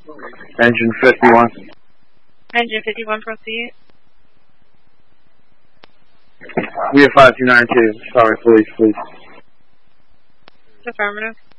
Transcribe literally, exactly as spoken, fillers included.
Engine fifty-one. Engine fifty-one, proceed. We have five two nine two. Sorry, police, please. Affirmative.